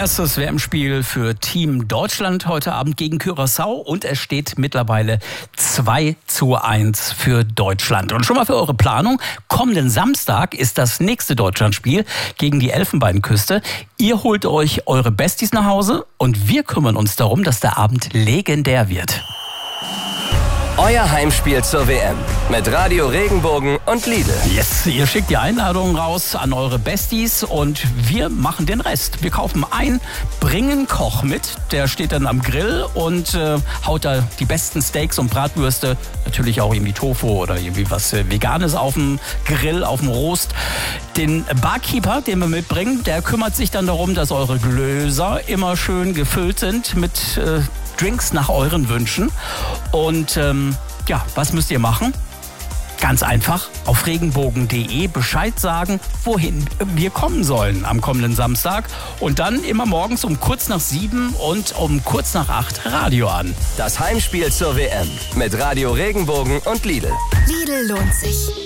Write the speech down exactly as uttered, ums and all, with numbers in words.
Erstes W M-Spiel für Team Deutschland heute Abend gegen Curaçao und es steht mittlerweile zwei zu eins für Deutschland. Und schon mal für eure Planung, kommenden Samstag ist das nächste Deutschlandspiel gegen die Elfenbeinküste. Ihr holt euch eure Besties nach Hause und wir kümmern uns darum, dass der Abend legendär wird. Euer Heimspiel zur W M mit Radio Regenbogen und Lidl. Yes, ihr schickt die Einladungen raus an eure Besties und wir machen den Rest. Wir kaufen ein, bringen Koch mit, der steht dann am Grill und äh, haut da die besten Steaks und Bratwürste, natürlich auch irgendwie Tofu oder irgendwie was äh, Veganes auf dem Grill, auf dem Rost. Den Barkeeper, den wir mitbringen, der kümmert sich dann darum, dass eure Gläser immer schön gefüllt sind mit äh, Drinks nach euren Wünschen. Und ähm, ja, was müsst ihr machen? Ganz einfach, auf regenbogen punkt de Bescheid sagen, wohin wir kommen sollen am kommenden Samstag. Und dann immer morgens um kurz nach sieben und um kurz nach acht Radio an. Das Heimspiel zur W M mit Radio Regenbogen und Lidl. Lidl lohnt sich.